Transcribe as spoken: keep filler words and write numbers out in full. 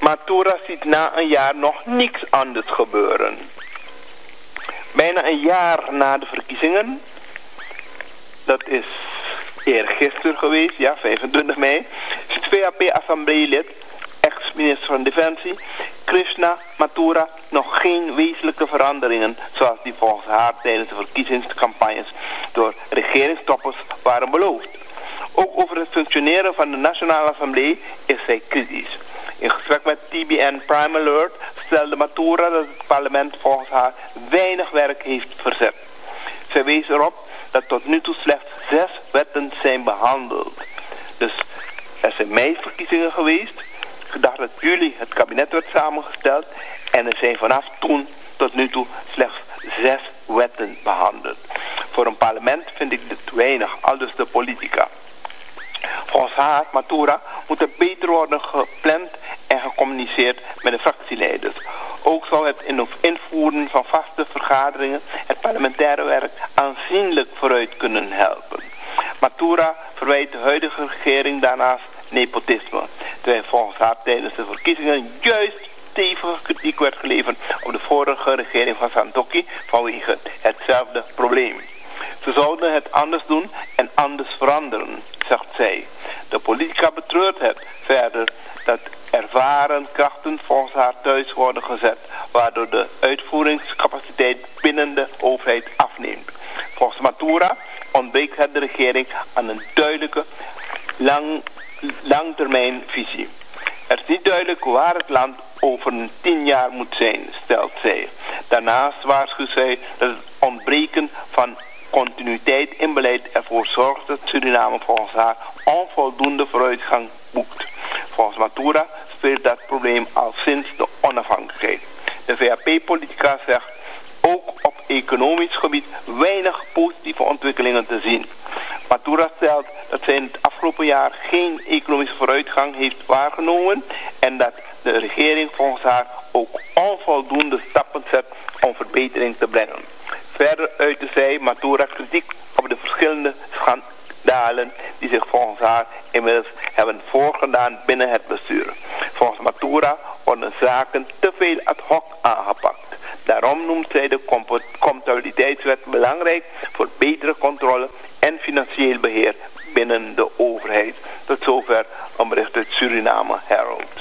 Matura ziet na een jaar nog niks anders gebeuren. Bijna een jaar na de verkiezingen, dat is eergisteren geweest, ja, vijfentwintig mei, zit V H P-assembleelid, ex-minister van Defensie, Krishna Mathura nog geen wezenlijke veranderingen zoals die volgens haar tijdens de verkiezingscampagnes door regeringstoppers waren beloofd. Ook over het functioneren van de Nationale Assemblée is zij kritisch. In gesprek met T B N Prime Alert stelde Mathura dat het parlement volgens haar weinig werk heeft verzet. Zij wees erop dat tot nu toe slechts zes wetten zijn behandeld. Dus er zijn meiverkiezingen geweest. Gedacht dat juli het kabinet werd samengesteld. En er zijn vanaf toen tot nu toe slechts zes wetten behandeld. Voor een parlement vind ik dit weinig, aldus de politica. Volgens haar, Mathura, moet er beter worden gepland en gecommuniceerd met de fractieleiders. Ook zou het invoeren van vaste vergaderingen het parlementaire werk aanzienlijk vooruit kunnen helpen. Mathura verwijt de huidige regering daarnaast nepotisme, terwijl volgens haar tijdens de verkiezingen juist stevige kritiek werd geleverd op de vorige regering van Santokhi vanwege hetzelfde probleem. Ze zouden het anders doen en anders veranderen, zegt zij. De politica betreurt het verder dat ervaren krachten volgens haar thuis worden gezet, waardoor de uitvoeringscapaciteit binnen de overheid afneemt. Volgens Mathura ontbreekt het de regering aan een duidelijke lang, langtermijnvisie. Er is niet duidelijk waar het land over een tien jaar moet zijn, stelt zij. Daarnaast waarschuwt zij dat het ontbreken van continuïteit in beleid ervoor zorgt dat Suriname volgens haar onvoldoende vooruitgang boekt. Volgens Mathura speelt dat probleem al sinds de onafhankelijkheid. De V H P-politica zegt ook op economisch gebied weinig positieve ontwikkelingen te zien. Mathura stelt dat zij in het afgelopen jaar geen economische vooruitgang heeft waargenomen en dat de regering volgens haar ook onvoldoende stappen zet om verbetering te brengen. Verder uitte zij Mathura kritiek op de verschillende schandalen die zich volgens haar inmiddels hebben voorgedaan binnen het bestuur. Volgens Mathura worden zaken te veel ad hoc aangepakt. Daarom noemt zij de comptabiliteitswet belangrijk voor betere controle en financieel beheer binnen de overheid. Tot zover een bericht uit Suriname Herald.